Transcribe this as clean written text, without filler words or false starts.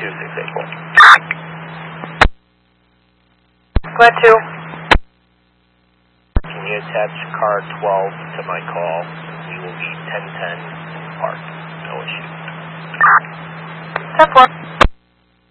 Go ahead, 2. Can you attach car 12 to my call? We will be 1010 park. No issue. 10-4.